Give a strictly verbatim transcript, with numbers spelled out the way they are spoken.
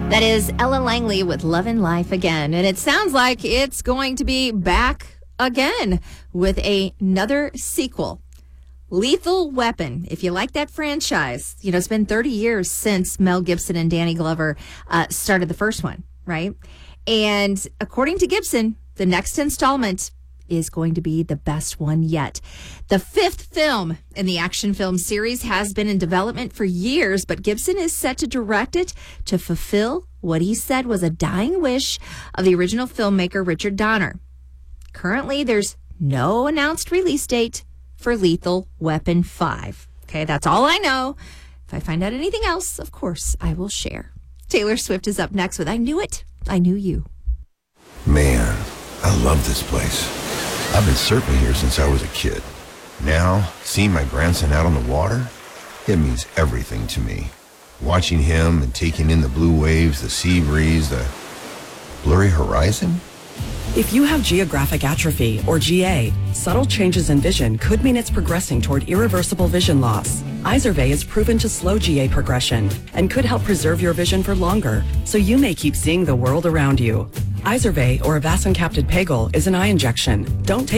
That is Ella Langley with Love and Life Again. And it sounds like it's going to be back again with a, another sequel. Lethal Weapon. If you like that franchise, you know, it's been thirty years since Mel Gibson and Danny Glover uh, started the first one, right? And according to Gibson, the next installment is going to be the best one yet. The fifth film in the action film series has been in development for years, but Gibson is set to direct it to fulfill what he said was a dying wish of the original filmmaker Richard Donner. Currently, there's no announced release date for Lethal Weapon five. Okay, that's all I know. If I find out anything else, of course, I will share. Taylor Swift is up next with I Knew It, I Knew You. Man, I love this place. I've been surfing here since I was a kid. Now, seeing my grandson out on the water, it means everything to me. Watching him and taking in the blue waves, the sea breeze, the blurry horizon. If you have geographic atrophy, or G A, subtle changes in vision could mean it's progressing toward irreversible vision loss. Izervay is proven to slow G A progression and could help preserve your vision for longer, so you may keep seeing the world around you. Izervay, or avastin-capted pegol, is an eye injection. Don't take